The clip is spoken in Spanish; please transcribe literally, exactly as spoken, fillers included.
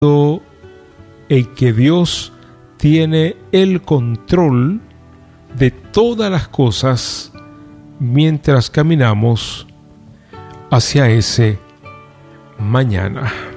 en que Dios tiene el control de todas las cosas mientras caminamos hacia ese mañana.